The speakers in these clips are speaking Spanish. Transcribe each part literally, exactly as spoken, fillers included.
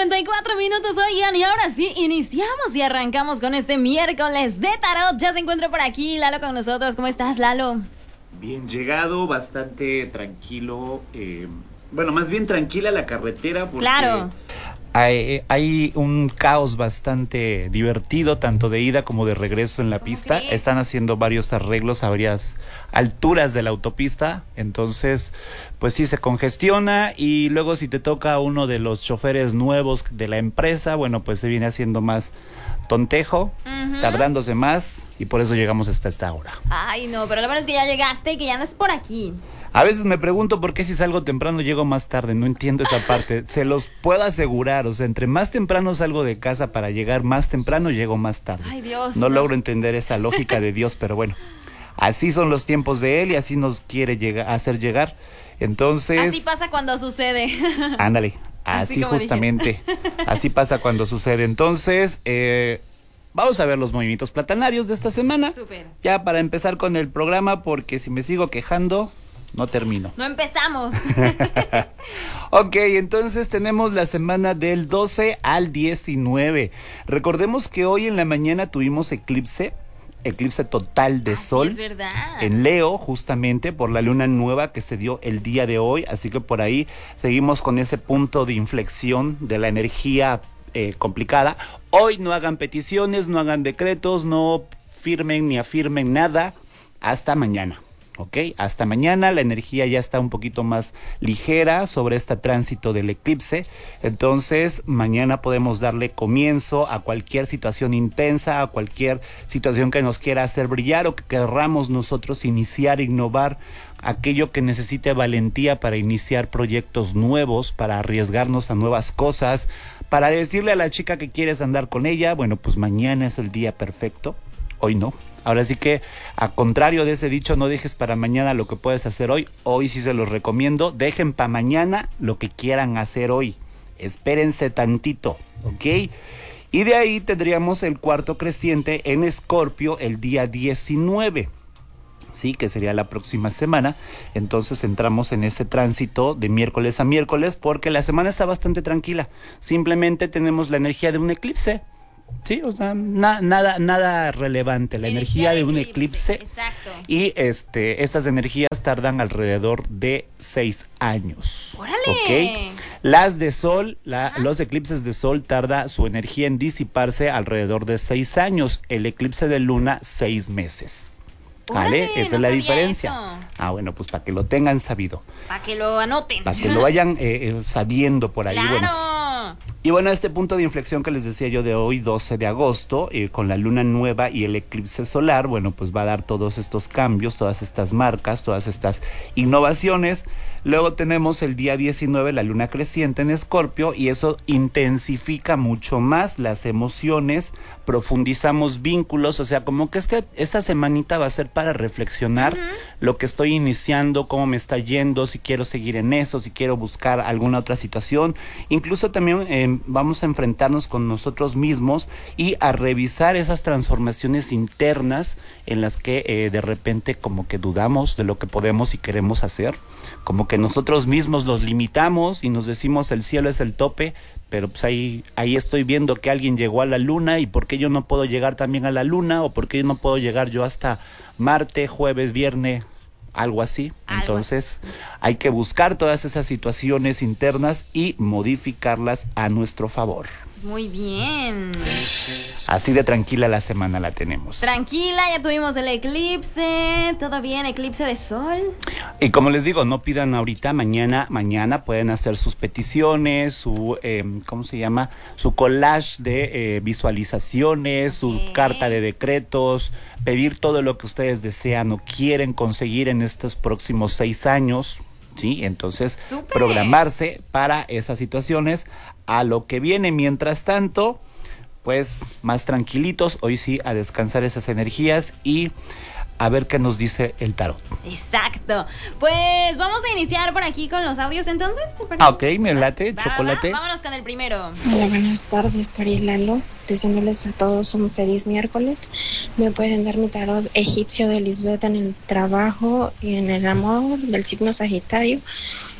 cincuenta y cuatro minutos, oigan, y ahora sí, iniciamos y arrancamos con este miércoles de tarot. Ya se encuentra por aquí Lalo con nosotros. ¿Cómo estás, Lalo? Bien llegado, bastante tranquilo, eh, bueno, más bien tranquila la carretera porque... Claro. Hay, hay un caos bastante divertido, tanto de ida como de regreso en la pista. crees? Están haciendo varios arreglos a varias alturas de la autopista. Entonces, pues sí, se congestiona. Y luego si te toca uno de los choferes nuevos de la empresa, bueno, pues se viene haciendo más tontejo, uh-huh. tardándose más. Y por eso llegamos hasta esta hora. Ay, no, pero lo bueno es que ya llegaste y que ya andas por aquí. A veces me pregunto por qué si salgo temprano llego más tarde, no entiendo esa parte. Se los puedo asegurar, o sea, entre más temprano salgo de casa para llegar más temprano, llego más tarde. Ay, Dios. No, no. logro entender esa lógica de Dios, pero bueno, así son los tiempos de Él y así nos quiere llegar, hacer llegar. Entonces... Así pasa cuando sucede. Ándale, así, así justamente, así pasa cuando sucede. Entonces, eh... vamos a ver los movimientos platanarios de esta semana. Súper. Ya para empezar con el programa, porque si me sigo quejando... no termino. No empezamos. Ok, entonces tenemos la semana del doce al diecinueve. Recordemos que hoy en la mañana tuvimos eclipse, eclipse total de Así sol. es verdad. En Leo, justamente por la luna nueva que se dio el día de hoy. Así que por ahí seguimos con ese punto de inflexión de la energía eh, complicada. Hoy no hagan peticiones, no hagan decretos, no firmen ni afirmen nada. Hasta mañana. Ok, hasta mañana la energía ya está un poquito más ligera sobre este tránsito del eclipse. Entonces mañana podemos darle comienzo a cualquier situación intensa, a cualquier situación que nos quiera hacer brillar o que querramos nosotros iniciar, innovar, aquello que necesite valentía para iniciar proyectos nuevos, para arriesgarnos a nuevas cosas, para decirle a la chica que quieres andar con ella, bueno, pues mañana es el día perfecto, hoy no. Ahora sí que, a contrario de ese dicho, no dejes para mañana lo que puedes hacer hoy. Hoy sí se los recomiendo. Dejen para mañana lo que quieran hacer hoy. Espérense tantito, ¿ok? Y de ahí tendríamos el cuarto creciente en Escorpio el día diecinueve. Sí, que sería la próxima semana. Entonces entramos en ese tránsito de miércoles a miércoles porque la semana está bastante tranquila. Simplemente tenemos la energía de un eclipse. Sí, o sea, na, nada, nada relevante, la energía, energía de, de un eclipse. Exacto. Y este, estas energías tardan alrededor de seis años. ¡Órale! ¿Okay? Las de sol, la, los eclipses de sol tarda su energía en disiparse alrededor de seis años. El eclipse de luna, seis meses. ¿Vale? Órale, Esa no es la sabía diferencia. Eso. Ah, bueno, pues para que lo tengan sabido. Para que lo anoten. Para que lo vayan eh, eh, sabiendo por ahí. ¡Claro! Bueno. Y bueno, este punto de inflexión que les decía yo de hoy, doce de agosto, eh, con la luna nueva y el eclipse solar, bueno, pues va a dar todos estos cambios, todas estas marcas, todas estas innovaciones. Luego tenemos el día diecinueve, la luna creciente en Escorpio, y eso intensifica mucho más las emociones, profundizamos vínculos, o sea, como que este, esta semanita va a ser para reflexionar uh-huh. lo que estoy iniciando, cómo me está yendo, si quiero seguir en eso, si quiero buscar alguna otra situación. Incluso también eh, vamos a enfrentarnos con nosotros mismos y a revisar esas transformaciones internas en las que eh, de repente como que dudamos de lo que podemos y queremos hacer, como que nosotros mismos nos limitamos y nos decimos el cielo es el tope, pero pues ahí, ahí estoy viendo que alguien llegó a la luna y por qué yo no puedo llegar también a la luna, o por qué yo no puedo llegar yo hasta Marte, jueves, viernes, algo así. Algo Entonces así. hay que buscar todas esas situaciones internas y modificarlas a nuestro favor. Muy bien. Así de tranquila la semana la tenemos. Tranquila, ya tuvimos el eclipse, todo bien, eclipse de sol. Y como les digo, no pidan ahorita, mañana, mañana pueden hacer sus peticiones, su, eh, ¿cómo se llama? Su collage de eh, visualizaciones, su Okay. carta de decretos, pedir todo lo que ustedes desean o quieren conseguir en estos próximos seis años. Sí, entonces ¡Súper! Programarse para esas situaciones a lo que viene. Mientras tanto, pues más tranquilitos, hoy sí a descansar esas energías y a ver qué nos dice el tarot. Exacto. Pues vamos a iniciar por aquí con los audios entonces, ¿te parece? Ah, ok, me late, Va, chocolate. va, vámonos con el primero. Hola, buenas tardes, Cari y Lalo. Deseándoles a todos un feliz miércoles. Me pueden dar mi tarot egipcio de Lisbeth en el trabajo y en el amor del signo Sagitario.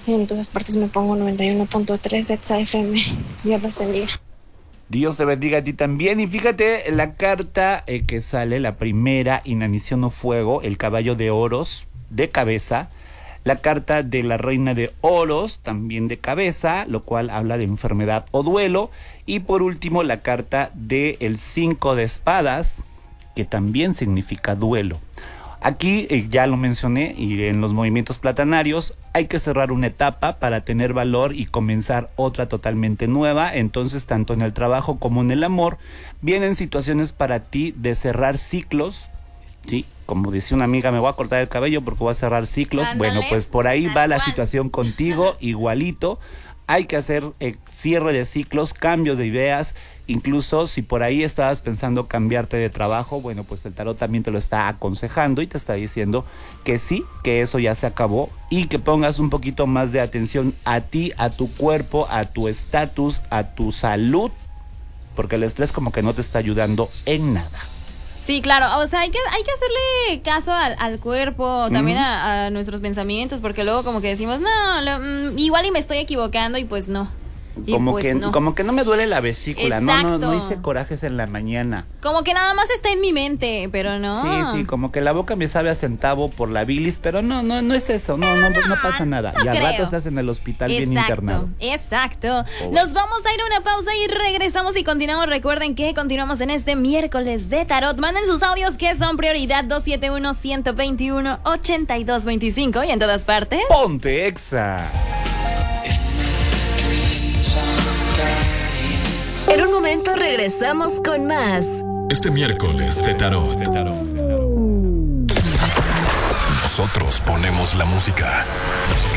En todas partes me pongo noventa y uno punto tres Exa F M. Dios los bendiga. Dios te bendiga a ti también. Y fíjate, la carta eh, que sale, la primera, Inanición o Fuego, el caballo de oros de cabeza. La carta de la reina de oros, también de cabeza, lo cual habla de enfermedad o duelo. Y por último, la carta de el cinco de espadas, que también significa duelo. Aquí eh, ya lo mencioné, y en los movimientos platanarios hay que cerrar una etapa para tener valor y comenzar otra totalmente nueva. Entonces, tanto en el trabajo como en el amor, vienen situaciones para ti de cerrar ciclos, ¿sí? Como decía una amiga, me voy a cortar el cabello porque voy a cerrar ciclos. Ándale. Bueno, pues por ahí Tal va la cual. situación contigo, igualito. Hay que hacer eh, cierre de ciclos, cambio de ideas. Incluso si por ahí estabas pensando cambiarte de trabajo, bueno, pues el tarot también te lo está aconsejando y te está diciendo que sí, que eso ya se acabó, y que pongas un poquito más de atención a ti, a tu cuerpo, a tu estatus, a tu salud, porque el estrés como que no te está ayudando en nada. Sí, claro, o sea, hay que, hay que hacerle caso al, al cuerpo, también uh-huh. a, a nuestros pensamientos, porque luego como que decimos, no, lo, mm, igual y me estoy equivocando y pues no. Y como pues que no. como que no me duele la vesícula, no, no, no hice Exacto. corajes en la mañana. Como que nada más está en mi mente, pero no. Sí, sí, como que la boca me sabe a centavo por la bilis, pero no, no, no es eso, no, no, no, no pasa nada. no y al creo. rato estás en el hospital Exacto, bien internado. Exacto. Oh, bueno. Nos vamos a ir a una pausa y regresamos y continuamos. Recuerden que continuamos en este miércoles de tarot. Manden sus audios que son prioridad dos siete uno, uno dos uno, ocho dos dos cinco y en todas partes. Ponte Exa. En un momento regresamos con más. Este miércoles de tarot. De tarot. Nosotros ponemos la música.